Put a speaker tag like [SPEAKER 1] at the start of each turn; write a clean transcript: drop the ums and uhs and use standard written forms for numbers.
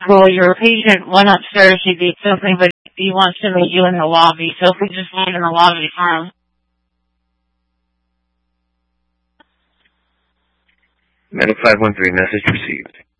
[SPEAKER 1] Well, your patient went upstairs to get something, but he wants to meet you in the lobby, so if we just wait in the lobby for him.
[SPEAKER 2] Metal 513, message received.